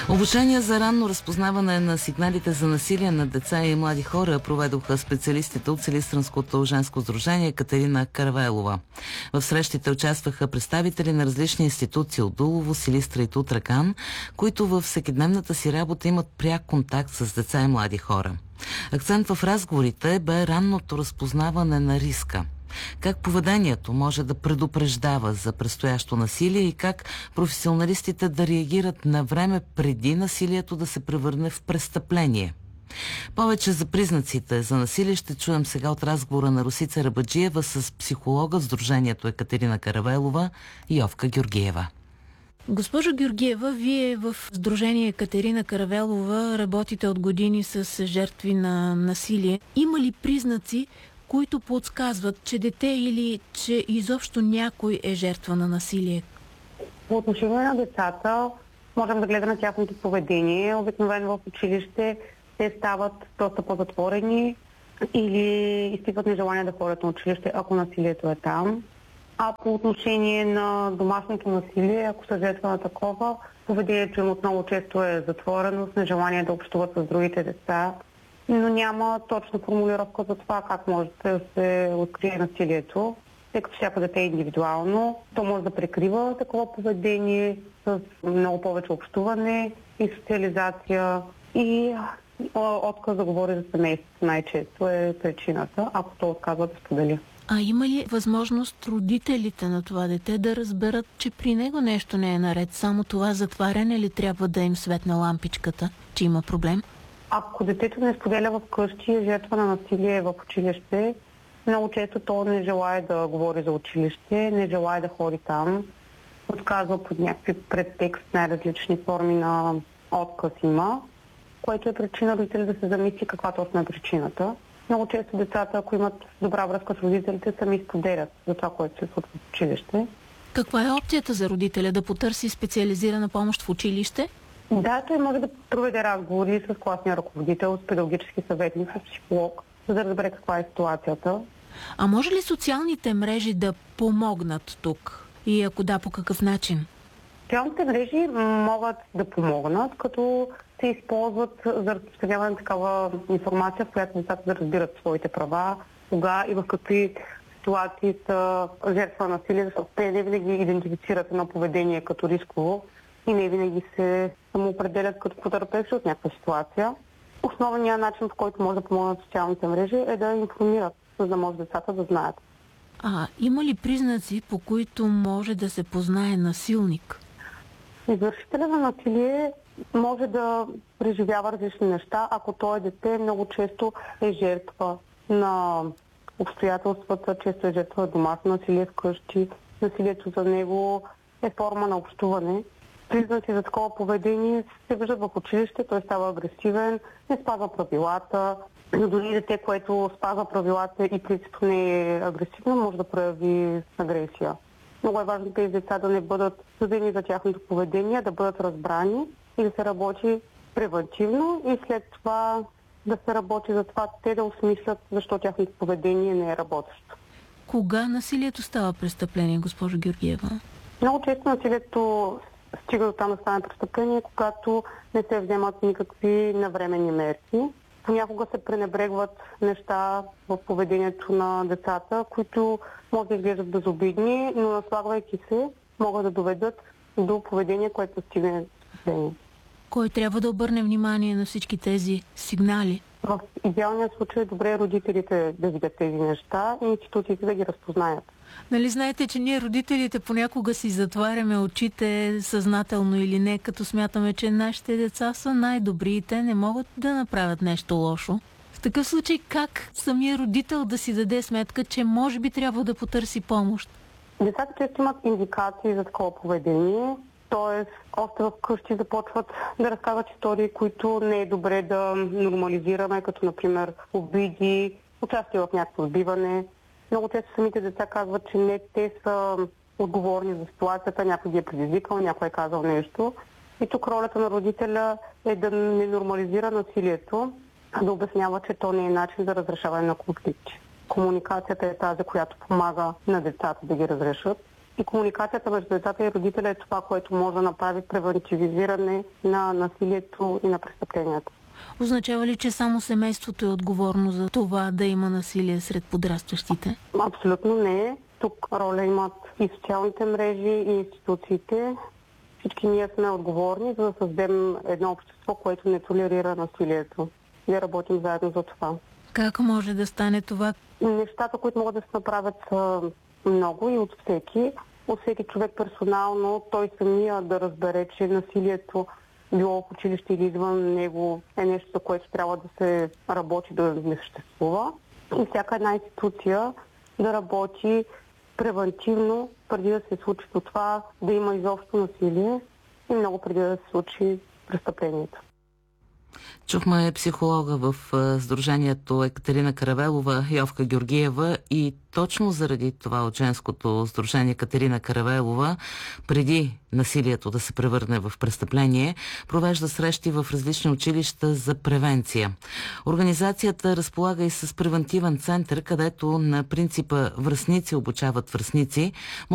Обучение за ранно разпознаване на сигналите за насилие на деца и млади хора проведоха специалистите от Силистренското женско сдружение Катерина Каравелова. В срещите участваха представители на различни институции от Дулово, Силистра и Тутракан, които във всекидневната си работа имат пряк контакт с деца и млади хора. Акцент в разговорите бе ранното разпознаване на риска. Как поведението може да предупреждава за предстоящо насилие и как професионалистите да реагират на време преди насилието да се превърне в престъпление. Повече за признаците за насилие ще чуем сега от разговора на Росица Рабаджиева с психолога в Сдружението Екатерина Каравелова и Йовка Георгиева. Госпожо Георгиева, вие в Сдружение Катерина Каравелова работите от години с жертви на насилие. Има ли признаци, които подсказват, че дете или че изобщо някой е жертва на насилие? По отношение на децата, можем да гледаме тяхното поведение. Обикновено в училище те стават доста по-затворени или изпитват нежелание да ходят на училище, ако насилието е там. А по отношение на домашното насилие, ако са жертва на такова, поведението им отново често е затворено, с нежелание да общуват с другите деца, но няма точна формулировка за това как може да се открие насилието, тъй като всяко дете е индивидуално. То може да прикрива такова поведение с много повече общуване и социализация и отказ да говори за семейството най-често е причината, ако то отказва да сподели. А има ли възможност родителите на това дете да разберат, че при него нещо не е наред? Само това затваряне ли трябва да им светне лампичката, че има проблем? Ако детето не споделя вкъщи, е жертва на насилие в училище, много често то не желае да говори за училище, не желае да ходи там, отказва под някакви предтекст, най-различни форми на отказ има, което е причина родители да се замисли каква точно е причината. Много често децата, ако имат добра връзка с родителите, сами споделят за това, което се случва в училище. Каква е опцията за родителя да потърси специализирана помощ в училище? Да, той може да проведе разговори с класния ръководител, с педагогически съветник, с психолог, за да разбере каква е ситуацията. А може ли социалните мрежи да помогнат тук? И ако да, по какъв начин? Социалните мрежи могат да помогнат, като се използват за разпространяване на такава информация, в която децата да разбират своите права, кога и в какви ситуации са жертва на насилие, защото те не винаги идентифицират едно поведение като рисково и не винаги се самоопределят като потърпевши от някаква ситуация. Основният начин, по който може да помогнат социалните мрежи, е да информират, за да може децата да знаят. А има ли признаци, по които може да се познае насилник? Извършителя на насилие може да преживява различни неща. Ако той е дете, много често е жертва на обстоятелствата, често е жертва на домашно насилие вкъщи. Насилието за него е форма на общуване. Признаци за такова поведение се виждат в училище, той става агресивен, не спазва правилата. Дори дете, което спазва правилата и принципно не е агресивно, може да прояви агресия. Много е важно тези деца да не бъдат съдени за тяхното поведение, да бъдат разбрани и да се работи превентивно и след това да се работи за това те да осмислят защо тяхното поведение не е работещо. Кога насилието става престъпление, госпожо Георгиева? Много често насилието стига до там да стане престъпление, когато не се вземат никакви навременни мерки. Понякога се пренебрегват неща в поведението на децата, които може да изглеждат безобидни, но наслагвайки се, могат да доведат до поведение, което стигне до. Кой трябва да обърне внимание на всички тези сигнали? В идеалния случай е добре родителите да видят тези неща и институциите да ги разпознаят. Нали знаете, че ние родителите понякога си затваряме очите, съзнателно или не, като смятаме, че нашите деца са най-добри и те не могат да направят нещо лошо. В такъв случай как самия родител да си даде сметка, че може би трябва да потърси помощ? Децата често имат индикации за такова поведение, т.е. още вкъщи започват да разказват истории, които не е добре да нормализираме, като например обиди, участие в някакво отбиване. Много често самите деца казват, че не те са отговорни за ситуацията, някой ги е предизвикал, някой е казал нещо. И тук ролята на родителя е да не нормализира насилието, а да обяснява, че то не е начин за разрешаване на конфликти. Комуникацията е тази, която помага на децата да ги разрешат. И комуникацията между децата и родителя е това, което може да направи превентивизиране на насилието и на престъпленията. Означава ли, че само семейството е отговорно за това да има насилие сред подрастващите? Абсолютно не. Тук роля имат и социалните мрежи, и институциите. Всички ние сме отговорни, за да създадем едно общество, което не толерира насилието. И да работим заедно за това. Как може да стане това? Нещата, които могат да се направят, са много и от всеки. От всеки човек персонално, той самия да разбере, че насилието, било в училище или извън него, е нещо, за което трябва да се работи, да не съществува. И всяка една институция да работи превентивно, преди да се случи до това, да има изобщо насилие и много преди да се случи престъплението. Чухме психолога в Сдружението Екатерина Каравелова, Йовка Георгиева, и точно заради това от женското сдружение Екатерина Каравелова, преди насилието да се превърне в престъпление, провежда срещи в различни училища за превенция. Организацията разполага и с превентивен център, където на принципа връстници обучават връстници,